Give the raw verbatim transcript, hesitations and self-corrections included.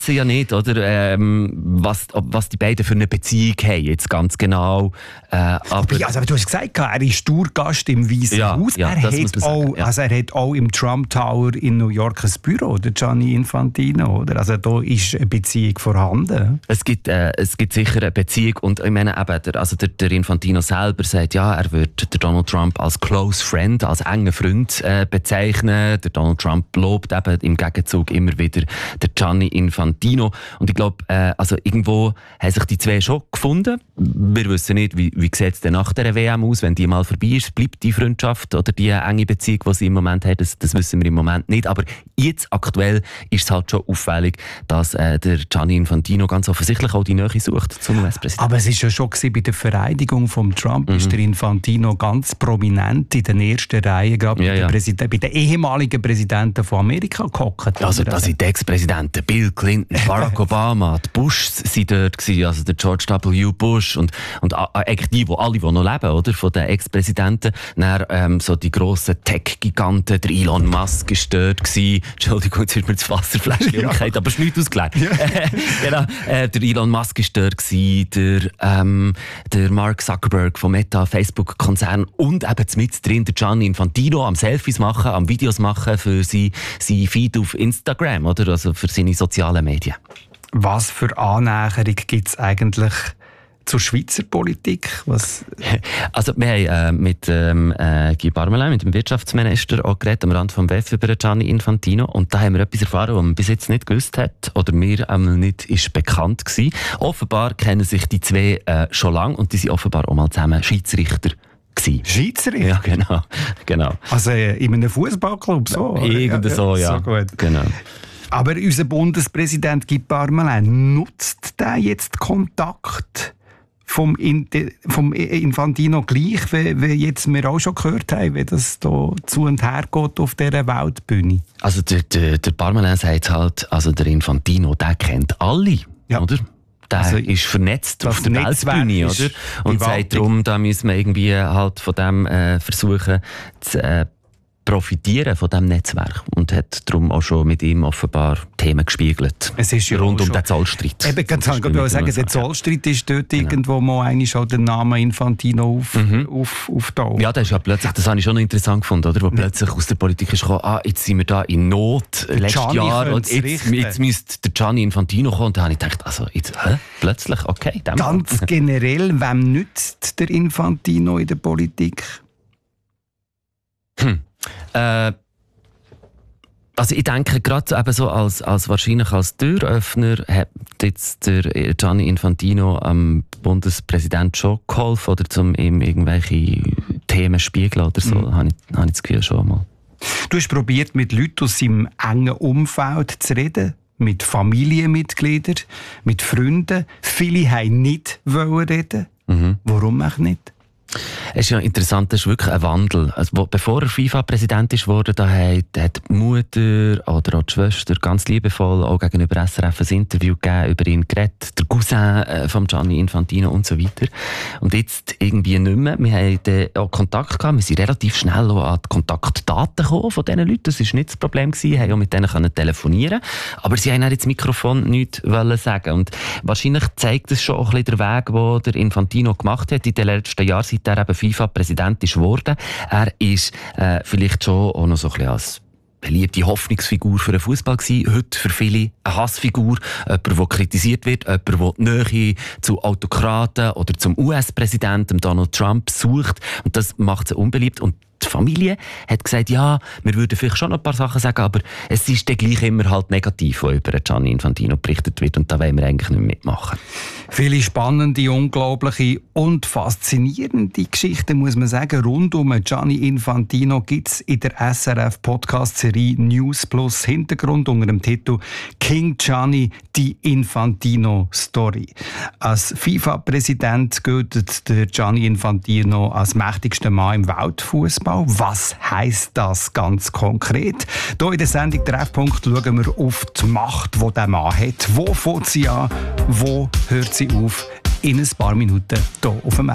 sie ja nicht, oder? Ähm, was, was die beiden für eine Beziehung haben, jetzt ganz genau. Äh, aber ja, also, du hast gesagt, er ist Tourgast im Weißen ja, Haus. Ja, er, hat auch, ja. also er hat auch im Trump Tower in New York ein Büro, der Gianni Infantino. Oder? Also da ist eine Beziehung vorhanden. Es gibt, äh, es gibt sicher eine Beziehung. Und ich meine, eben, der, also der, der Infantino selber sagt, ja, er würde den Donald Trump als close friend, als engen Freund äh, bezeichnen. Der Donald Trump lobt eben im Gegenzug immer wieder der Gianni Infantino. Und ich glaube, äh, also irgendwo haben sich die zwei schon gefunden. Wir wissen nicht, wie, wie sieht es denn nach der W M aus, wenn die mal vorbei ist, bleibt die Freundschaft oder die enge Beziehung, die sie im Moment haben, das, das wissen wir im Moment nicht. Aber jetzt aktuell ist es halt schon auffällig, dass äh, der Gianni Infantino ganz offensichtlich auch die Nähe sucht zum U S-Präsidenten. Aber es ist ja schon gewesen, bei der Vereidigung von Trump mhm. ist der Infantino ganz prominent in der ersten Reihe, gerade ja, bei, ja. Präsident- bei den ehemaligen Präsidenten von Amerika gehockt. Also da sind die Ex-Präsidenten Bill Clinton, Barack Obama, die Bushs sind dort gewesen, also der George W. Bush und, und eigentlich die, die alle, die noch leben, oder, von den Ex-Präsidenten. Dann ähm, so die grossen Tech-Giganten, der Elon Musk ist dort gewesen. Entschuldigung, jetzt ist mir das Wasserfläschchen ja. umgekehrt, aber es ist nichts ausgelegt. Ja. genau, äh, der Elon Musk ist dort gewesen, der, ähm, der Mark Zuckerberg vom Meta, Facebook-Konzern und eben mit drin der Gianni Infantino am Selfies machen, am Videos machen für sein, sein Feed auf Instagram, oder? Also für seine sozialen Medien. Was für Annäherung gibt es eigentlich zur Schweizer Politik? Was? Also wir haben äh, mit ähm, äh, Guy Parmelin, mit dem Wirtschaftsminister, auch geredet, am Rand vom W E F über Gianni Infantino. Und da haben wir etwas erfahren, was man bis jetzt nicht gewusst hat oder mir einmal nicht ist bekannt gewesen. Offenbar kennen sich die zwei äh, schon lange und die sind offenbar auch mal zusammen Schiedsrichter gewesen. Schiedsrichter? Ja, genau. genau. Also äh, in einem Fußballclub so? Irgend so, ja. So gut. Genau. Aber unser Bundespräsident Guy Parmelin, nutzt der jetzt Kontakt vom, In- vom Infantino gleich, wie, wie jetzt wir auch schon gehört haben, wie das da zu und her geht auf dieser Weltbühne? Also der, der, der Parmelin sagt halt, also der Infantino, der kennt alle, ja. oder? Der also, ist vernetzt auf der Weltbühne, oder? Und gewaltig. sagt darum, da müssen wir irgendwie halt von dem äh, versuchen zu äh, profitieren von diesem Netzwerk und hat darum auch schon mit ihm offenbar Themen gespiegelt. Es ist ja rund um schon den Zollstreit. Eben, ganz ich wollte sagen, der Zollstreit ist dort genau. irgendwo mal eigentlich schon der Name Infantino auf, mhm. auf, auf da. Ja, das ist ja plötzlich, das habe ich schon noch interessant gefunden, oder? Wo ja. plötzlich aus der Politik ist gekommen, ah, jetzt sind wir da in Not, der letztes Gianni Jahr, und jetzt, jetzt müsste der Gianni Infantino kommen. Und da habe ich gedacht, also, jetzt, hä? Plötzlich, okay. Ganz generell, wem nützt der Infantino in der Politik? Hm. Äh, also ich denke, gerade eben so als, als wahrscheinlich als Türöffner hat jetzt der Gianni Infantino am Bundespräsident schon geholfen oder zum ihm irgendwelche Themen spiegeln oder so, mhm. habe ich, habe ich das Gefühl schon mal. Du hast probiert, mit Leuten aus seinem engen Umfeld zu reden, mit Familienmitgliedern, mit Freunden. Viele wollten nicht reden. Mhm. Warum auch nicht? Es ist ja interessant, das ist wirklich ein Wandel. Also, wo, bevor er FIFA-Präsident ist wurde, da hat, hat die Mutter oder auch die Schwester ganz liebevoll auch gegenüber S R F ein Interview gegeben, über ihn geredet, der Cousin äh, von Gianni Infantino und so weiter. Und jetzt irgendwie nicht mehr. Wir haben auch Kontakt gehabt, wir sind relativ schnell auch an die Kontaktdaten gekommen von diesen Leuten. Das war nicht das Problem gewesen, wir haben auch mit denen können telefonieren. Aber sie haben auch jetzt das Mikrofon nichts wollen sagen. Und wahrscheinlich zeigt es schon auch ein bisschen den Weg, den der Infantino gemacht hat in den letzten Jahren, seit er eben FIFA-Präsident ist geworden. Er ist äh, vielleicht schon auch noch so ein bisschen als beliebte Hoffnungsfigur für den Fußball gewesen. Heute für viele eine Hassfigur. Jemand, der kritisiert wird. Jemand, der die Nähe zu Autokraten oder zum U S-Präsidenten Donald Trump sucht. Und das macht sie unbeliebt. Und die Familie hat gesagt, ja, wir würden vielleicht schon noch ein paar Sachen sagen, aber es ist dann gleich immer halt negativ, was über Gianni Infantino berichtet wird, und da wollen wir eigentlich nicht mitmachen. Viele spannende, unglaubliche und faszinierende Geschichten, muss man sagen, rund um Gianni Infantino gibt es in der S R F-Podcast-Serie News Plus Hintergrund unter dem Titel «King Gianni, die Infantino-Story». Als FIFA-Präsident gilt der Gianni Infantino als mächtigster Mann im Weltfußball. Was heisst das ganz konkret? Hier in der Sendung «Treffpunkt» schauen wir auf die Macht, die dieser Mann hat. Wo fängt sie an? Wo hört sie auf? In ein paar Minuten hier auf dem